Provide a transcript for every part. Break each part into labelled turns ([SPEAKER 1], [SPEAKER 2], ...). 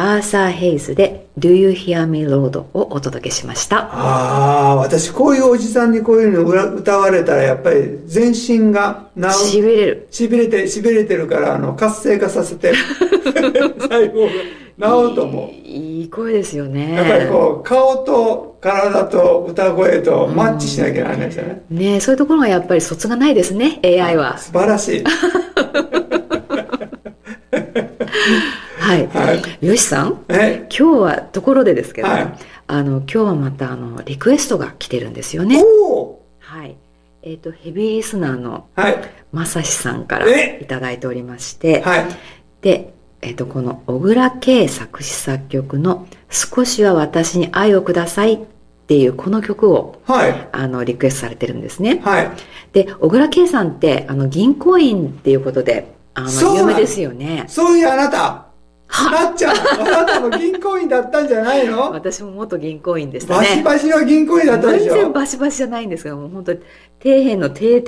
[SPEAKER 1] アーサー・ヘイズで Do You Hear Me Lord をお届けしました。
[SPEAKER 2] 私こういうおじさんにこういうの歌われたらやっぱり全身が
[SPEAKER 1] しびれる。
[SPEAKER 2] しびれてるから活性化させて細胞が治ると思う。
[SPEAKER 1] いい声ですよね。
[SPEAKER 2] やっぱりこう顔と体と歌声とマッチしなきゃならないですよね。
[SPEAKER 1] ねえ、そういうところがやっぱり卒がないですね、AI は。
[SPEAKER 2] 素晴らしい。
[SPEAKER 1] はい、よしさん、今日はところでですけど、今日はまたリクエストが来てるんですよね。はい、ヘビーリスナーのまさしさんからいただいておりまして、で、この小倉圭作詞作曲の「少しは私に愛をください」っていうこの曲を、リクエストされてるんですね。で、小倉圭さんって銀行員っていうことで有名ですよね。
[SPEAKER 2] そういうあなたなっちゃん、あなたも銀行員だったんじゃないの？
[SPEAKER 1] 私も元銀行員でしたね。
[SPEAKER 2] バシバシの銀行員だったでしょ？
[SPEAKER 1] 全然バシバシじゃないんですけども、本当に底辺の底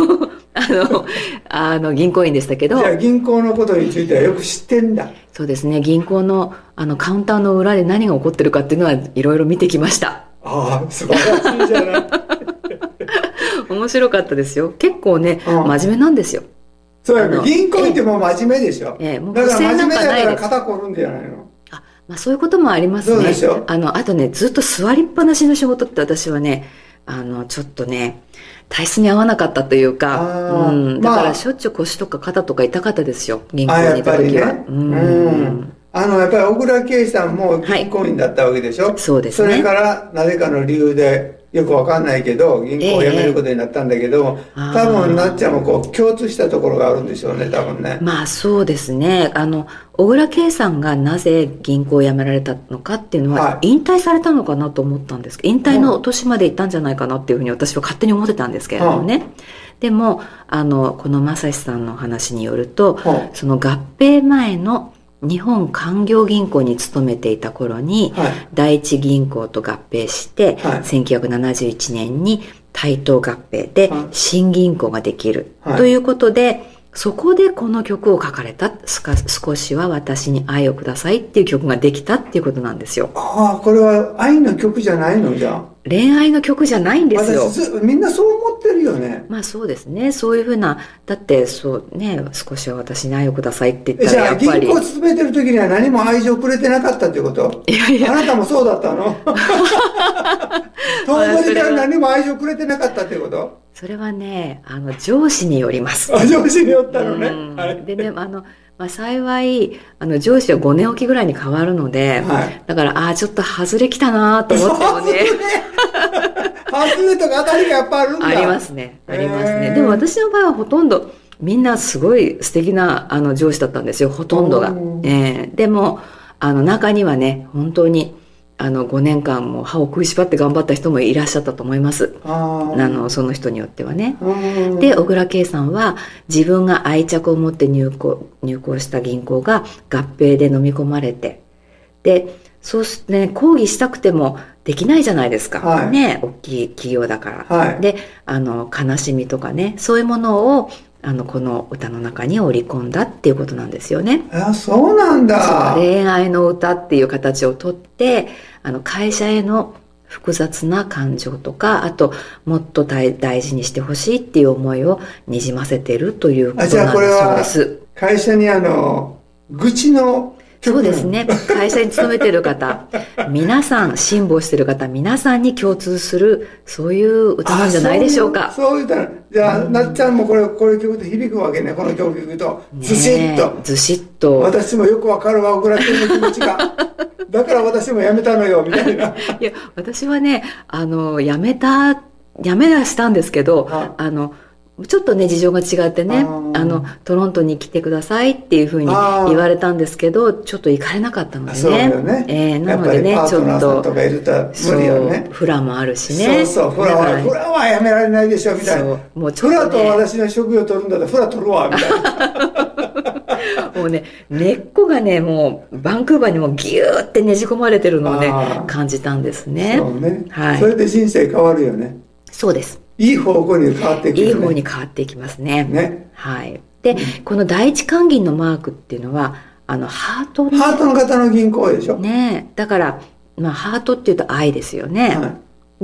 [SPEAKER 1] 々の銀行員でしたけど。
[SPEAKER 2] じゃあ銀行のことについてはよく知ってんだ。
[SPEAKER 1] そうですね、銀行のカウンターの裏で何が起こってるかっていうのはいろいろ見てきました。
[SPEAKER 2] 素晴らしいじゃない。
[SPEAKER 1] 面白かったですよ。結構ね、真面目なんですよ。
[SPEAKER 2] そうやね、銀行員ってもう真面目でしょ。
[SPEAKER 1] もう
[SPEAKER 2] だから真面目だから
[SPEAKER 1] ない
[SPEAKER 2] 肩こるんじゃないの？
[SPEAKER 1] そういうこともありますね。
[SPEAKER 2] そうでしょ。
[SPEAKER 1] あとね、ずっと座りっぱなしの仕事って私はね、ちょっとね、体質に合わなかったというか、だからしょっちゅう腰とか肩とか痛かったですよ、銀行にいた時は。やっ
[SPEAKER 2] ぱり小倉圭さんも銀行員だったわけでしょ。
[SPEAKER 1] そうですね。
[SPEAKER 2] それからなぜかの理由でよくわかんないけど銀行を辞めることになったんだけど、多分なっちゃんもこう共通したところがあるんでしょうね、多分ね。
[SPEAKER 1] そうですね。小倉圭さんがなぜ銀行を辞められたのかっていうのは、引退されたのかなと思ったんですけど、引退の年まで行ったんじゃないかなっていうふうに私は勝手に思ってたんですけれどもね。でもこの正志さんの話によると、その合併前の日本勧業銀行に勤めていた頃に、第一銀行と合併して、1971年に対等合併で新銀行ができる、ということで、そこでこの曲を書かれた「少しは私に愛をください」っていう曲ができたっていうことなんですよ。
[SPEAKER 2] これは愛の曲じゃないの？じゃあ
[SPEAKER 1] 恋愛の曲じゃないんですよ。
[SPEAKER 2] みんなそう思ってるよね。
[SPEAKER 1] そうですね。そういうふうな、だってそうね、少しは私に愛をくださいって言ったらやっぱり。
[SPEAKER 2] じゃあ銀行を勤めてる時には何も愛情くれてなかったっていうこと？あなたもそうだったの？遠回りから何も愛情くれてなかったっていうこと？
[SPEAKER 1] それはね、上司によります。
[SPEAKER 2] 上司によったのね。
[SPEAKER 1] でね、幸い上司は5年おきぐらいに変わるので、だからちょっと外れきたなと思ってもね。
[SPEAKER 2] 外れとか当たりがやっぱあるんだ。
[SPEAKER 1] ありますね、ありますね。でも私の場合はほとんどみんなすごい素敵な上司だったんですよ、ほとんどが。でも中にはね、本当に5年間も歯を食いしばって頑張った人もいらっしゃったと思います。その人によってはね。で、小倉圭さんは自分が愛着を持って入行した銀行が合併で飲み込まれて、でそうすね、抗議したくてもできないじゃないですか、ね、大きい企業だから、で悲しみとかね、そういうものをこの歌の中に織り込んだっていうことなんですよね。
[SPEAKER 2] そうなんだ。
[SPEAKER 1] 恋愛の歌っていう形をとって会社への複雑な感情とか、あともっと大事にしてほしいっていう思いをにじませてるということなんだそうです。
[SPEAKER 2] じゃあこれは会社に愚痴の
[SPEAKER 1] そうですね、会社に勤めてる方皆さん、辛抱してる方皆さんに共通するそういう歌なんじゃないでしょうか。
[SPEAKER 2] そういう歌。じゃあ、なっちゃんもこれ曲で響くわけね。この曲聴くとずしっと、
[SPEAKER 1] ずしっと。
[SPEAKER 2] 私もよくわかるわ、小倉君の気持ちが。だから私もやめたのよみたいな。い
[SPEAKER 1] や、私はね、やめはしたんですけど、ちょっとね事情が違ってね、トロントに来てくださいっていうふうに言われたんですけど、ちょっと行かれなかったのでね。
[SPEAKER 2] そうよね。
[SPEAKER 1] なのでね、ちょっと
[SPEAKER 2] 無理よね。
[SPEAKER 1] フラもあるしね。
[SPEAKER 2] フラはやめられないでしょみたいな。もうフラと私の職業取るんだったらフラ取るわみたいな。
[SPEAKER 1] もうね、根っこがね、もうバンクーバーにもギューってねじ込まれてるのをね感じたんですね。
[SPEAKER 2] そうね。それで人生変わるよね。
[SPEAKER 1] そうです。
[SPEAKER 2] いい方向に変わっていく、
[SPEAKER 1] いい方に変わっていきますね。はい。で、この第一関銀のマークっていうのはハート
[SPEAKER 2] ハートの型の銀行でしょ。
[SPEAKER 1] ね。だから、ハートっていうと愛ですよね。
[SPEAKER 2] はい、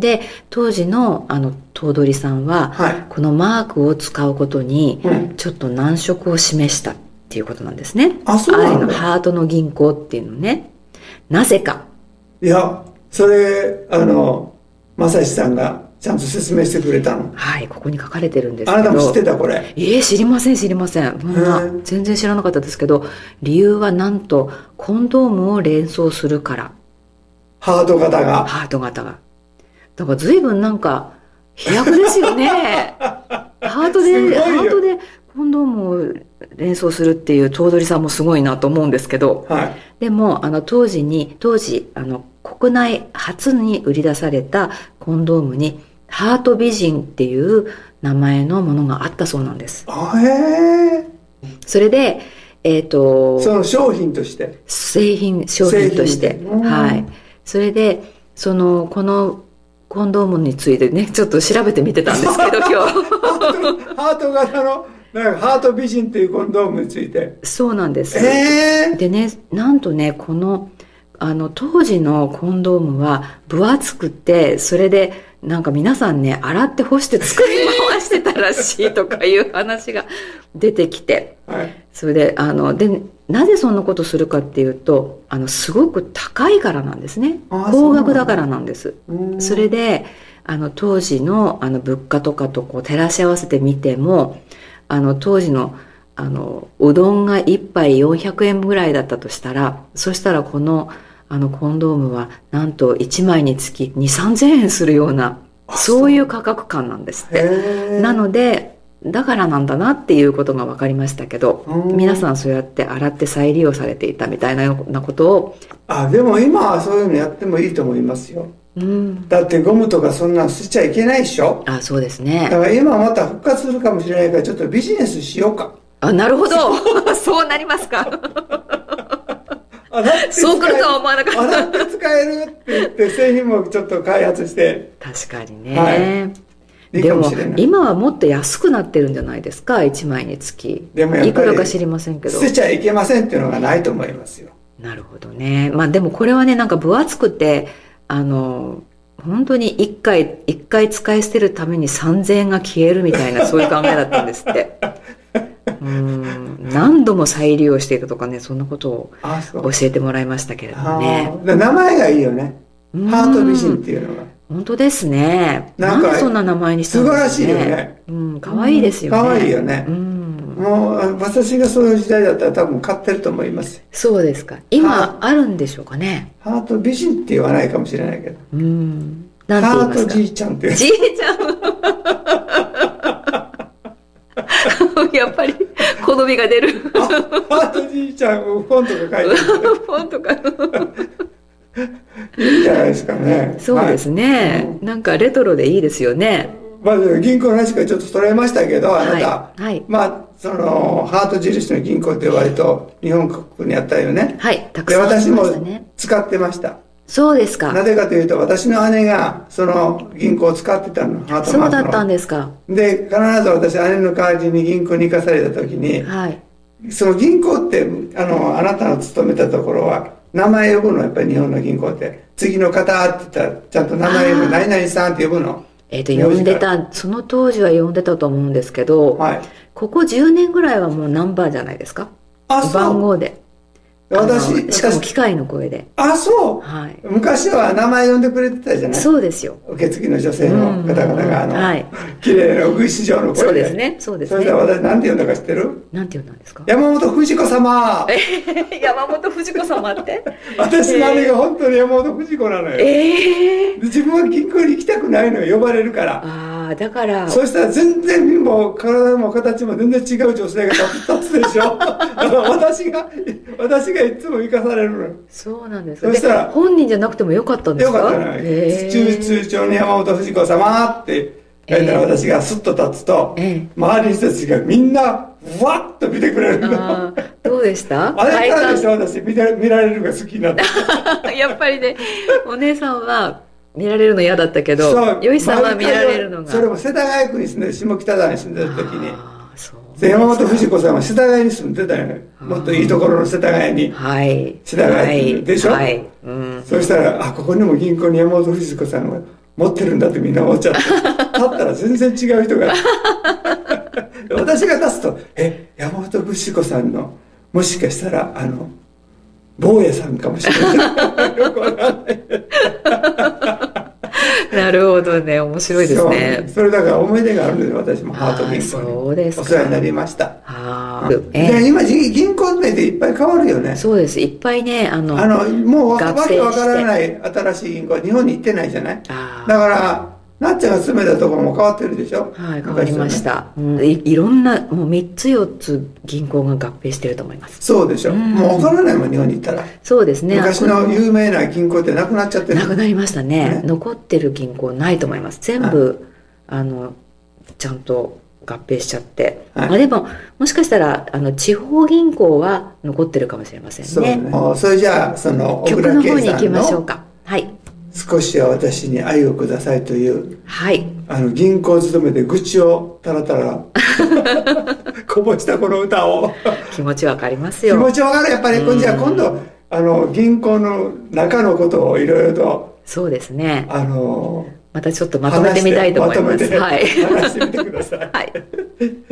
[SPEAKER 1] で、当時の頭取さんは、
[SPEAKER 2] はい、
[SPEAKER 1] このマークを使うことに、
[SPEAKER 2] うん、
[SPEAKER 1] ちょっと難色を示したっていうことなんですね。
[SPEAKER 2] そうなんだ。
[SPEAKER 1] 愛のハートの銀行っていうのね。なぜか。
[SPEAKER 2] いや、それ、正志さんがちゃんと説明してくれたの。
[SPEAKER 1] はい、ここに書かれてるんですけど。
[SPEAKER 2] あなたも知ってたこれ？
[SPEAKER 1] 知りません。全然知らなかったですけど、理由はなんと、コンドームを連想するから。
[SPEAKER 2] ハート型が。
[SPEAKER 1] だから随分なんか、飛躍ですよね。ハートでコンドームを連想するっていう頭取さんもすごいなと思うんですけど、
[SPEAKER 2] はい、
[SPEAKER 1] でも当時国内初に売り出されたコンドームにハート美人っていう名前のものがあったそうなんです。それで
[SPEAKER 2] その商品として
[SPEAKER 1] 商品として、はい。それでこのコンドームについてね、ちょっと調べてみてたんですけど、今日。
[SPEAKER 2] ハート型の、ハート美人っていうコンドームについて。
[SPEAKER 1] そうなんです。でね、なんとね、当時のコンドームは分厚くて、それでなんか皆さんね、洗って干して使い回してたらしいとかいう話が出てきて、
[SPEAKER 2] はい、
[SPEAKER 1] それで、なぜそんなことするかっていうと、すごく高いからなんですね。高額だからなんです。それで、当時の物価とかとこう照らし合わせてみても、当時のうどんが1杯400円ぐらいだったとしたら、そしたらこのコンドームはなんと1枚につき2、3000円するような、そういう価格感なんですって。なので、だからなんだなっていうことが分かりましたけど、皆さんそうやって洗って再利用されていたみたいなことを。
[SPEAKER 2] でも今はそういうのやってもいいと思いますよ。だってゴムとかそんなの捨てちゃいけないでしょ。
[SPEAKER 1] そうですね。
[SPEAKER 2] だから今また復活するかもしれないから、ちょっとビジネスしようか。
[SPEAKER 1] なるほど。そうなりますか。そう来るとは思わなかった。
[SPEAKER 2] 洗って使えるって言って製品もちょっと開発して。
[SPEAKER 1] 確かにね。でも今はもっと安くなってるんじゃないですか、1枚につき。でもやっぱりいくらか知りませんけど、
[SPEAKER 2] 捨てちゃいけませんっていうのがないと思いますよ。
[SPEAKER 1] なるほどね。でもこれはね、なんか分厚くて本当に1回使い捨てるために3000円が消えるみたいな、そういう考えだったんですって。何度も再利用していたとかね、そんなことを教えてもらいましたけれどもね。
[SPEAKER 2] 名前がいいよね。ハート美人っていうのが。
[SPEAKER 1] 本当ですね。なんでそんな名前にしたんですかね。
[SPEAKER 2] 素晴らしいよね。
[SPEAKER 1] 可愛いですよね。
[SPEAKER 2] 可愛いよね。もう私がそういう時代だったら多分買ってると思います。
[SPEAKER 1] そうですか。今あるんでしょうかね。
[SPEAKER 2] ハート美人って言わないかもしれないけど。
[SPEAKER 1] ハ
[SPEAKER 2] ートじいちゃんって。
[SPEAKER 1] じいちゃん。やっぱり好みが出る。
[SPEAKER 2] ハートじいちゃんをフォンとか書いてる。
[SPEAKER 1] フォンとか。
[SPEAKER 2] いいんじゃないですかね。
[SPEAKER 1] そうですね。なんかレトロでいいですよね。
[SPEAKER 2] 銀行の話からちょっとそれましたけど、あなた。そのハート印の銀行って割と日本国にあったよね。
[SPEAKER 1] はい、たくさんありましたね。
[SPEAKER 2] 私も使ってました。
[SPEAKER 1] そうですか。
[SPEAKER 2] なぜかというと、私の姉がその銀行を使ってたの、ハートマークの。
[SPEAKER 1] そうだったんですか。
[SPEAKER 2] で、必ず私、姉の代わりに銀行に行かされた時に、その銀行ってあなたの勤めたところは名前呼ぶの、やっぱり日本の銀行って次の方って言ったらちゃんと名前呼ぶ、何々さんって呼ぶの。
[SPEAKER 1] 呼んでた、その当時は呼んでたと思うんですけど、ここ10年ぐらいはもうナンバーじゃないですか。番号で。しかも機械の声で。
[SPEAKER 2] そう。昔は名前呼んでくれてたじゃない。
[SPEAKER 1] そうですよ。
[SPEAKER 2] 受付の女性の方々が綺麗なウグイス状の声で。
[SPEAKER 1] そうですね。そうですね。
[SPEAKER 2] それで私なんて呼んだか知ってる？
[SPEAKER 1] なんて呼んだんですか？
[SPEAKER 2] 山本富士子様。
[SPEAKER 1] 山本富士子様って？
[SPEAKER 2] 私の姉が本当に山本富士子なのよ。自分は銀行に行きたくないのよ、呼ばれるから。
[SPEAKER 1] だから。
[SPEAKER 2] そしたら全然もう体も形も全然違う女性が立つでしょ。私がいつも生かされるの。
[SPEAKER 1] そうなんですか。そしたら本人じゃなくてもよかったんですか？
[SPEAKER 2] よかったね。通帳に山本富士子様って書いたら、私がスッと立つと、周りの人たちがみんなふわっと見てくれるの。
[SPEAKER 1] どうでした？
[SPEAKER 2] あれからでしょ、私見られるのが好きになった。
[SPEAKER 1] やっぱりね、お姉さんは見られるの嫌だったけど、よいさんは見られるのが。
[SPEAKER 2] それも世田谷区に住んで、下北沢に住んでた時に。 で山本富士子さんは世田谷に住んでたよね。もっといいところの世田谷に。
[SPEAKER 1] はい。
[SPEAKER 2] 世田谷でしょ、
[SPEAKER 1] はい。うん。
[SPEAKER 2] そしたら、あ、ここにも銀行に山本富士子さんが持ってるんだってみんな思っちゃって。立ったら全然違う人が。私が出すと、山本富士子さんの、もしかしたら、坊やさんかもしれない。よくわかんない。
[SPEAKER 1] なるほどね、面白いですね。
[SPEAKER 2] それだから思い出があるんですよ、私もハート銀行に。
[SPEAKER 1] そうですか。
[SPEAKER 2] お世話になりました。
[SPEAKER 1] で
[SPEAKER 2] 今、銀行名でいっぱい変わるよね。
[SPEAKER 1] そうです、いっぱいね、
[SPEAKER 2] もうわけわからない新しい銀行は日本に行ってないじゃない。だから、なっちゃんが住めたところも変わってるでしょ。
[SPEAKER 1] はい、変わりました。いろんな、もう3つ4つ銀行が合併してると思います。
[SPEAKER 2] そうでしょ。もうわからないもん、日本に行ったら。
[SPEAKER 1] そうですね。
[SPEAKER 2] 昔の有名な銀行ってなくなっちゃってる。
[SPEAKER 1] なくなりましたね。残ってる銀行ないと思います。全部、ちゃんと合併しちゃって。でも、もしかしたら、地方銀行は残ってるかもしれませんね。
[SPEAKER 2] そうね。それじゃあ、
[SPEAKER 1] 局の方に行きましょうか。はい。
[SPEAKER 2] 少しは私に愛をくださいという、
[SPEAKER 1] はい、
[SPEAKER 2] 銀行勤めで愚痴をたらたらこぼしたこの歌を
[SPEAKER 1] 気持ちわかりますよ。
[SPEAKER 2] 気持ちわかる。やっぱりじゃあ今度銀行の中のことをいろいろと、
[SPEAKER 1] そうですね、またちょっとまとめてみたいと思います。
[SPEAKER 2] はい、話してみてください。
[SPEAKER 1] はい